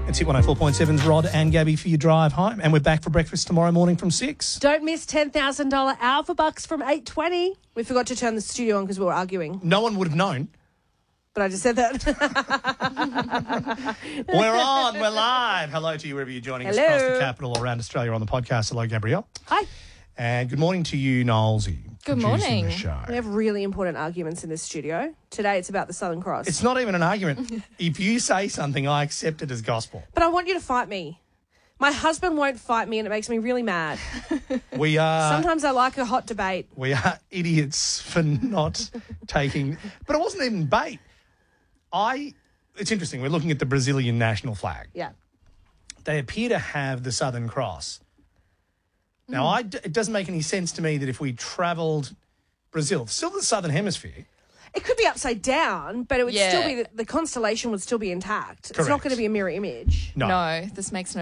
It's Hit 104.7's Rod and Gabby for your drive home. And we're back for breakfast tomorrow morning from 6. Don't miss $10,000 Alpha Bucks from 8:20. We forgot to turn the studio on because we were arguing. No one would have known. But I just said that. We're on. We're live. Hello to you wherever you're joining us across the capital or around Australia on the podcast. Hello, Gabrielle. Hi. And good morning to you, Nolesy. Good producing morning. the show. We have really important arguments in this studio. Today it's about the Southern Cross. It's not even an argument. If you say something, I accept it as gospel. But I want you to fight me. My husband won't fight me and it makes me really mad. We are... Sometimes I like a hot debate. We are idiots for not taking... But it wasn't even bait. It's interesting. We're looking at the Brazilian national flag. Yeah. They appear to have the Southern Cross. Now, it doesn't make any sense to me that if we travelled Brazil, still the Southern Hemisphere. It could be upside down, but it would still Yeah. be, the constellation would still be intact. It's not Correct. going to be a mirror image. No, this makes no